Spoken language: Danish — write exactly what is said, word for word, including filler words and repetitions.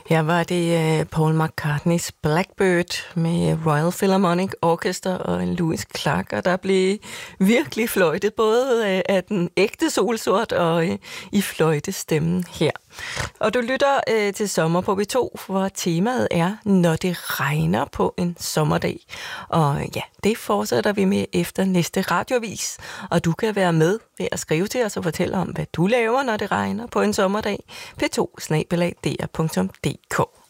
Her var det uh, Paul McCartneys Blackbird med Royal Philharmonic Orchestra og Louis Clark, og der blev virkelig fløjtet både uh, af den ægte solsort og uh, i fløjtestemmen her. Og du lytter uh, til Sommer på B to, hvor temaet er, når det regner på en sommerdag. Og ja, det fortsætter vi med efter næste radioavis, og du kan være med ved at skrive til os og fortælle om, hvad du laver, når det regner på en sommerdag. p to snabel-a d r punktum d k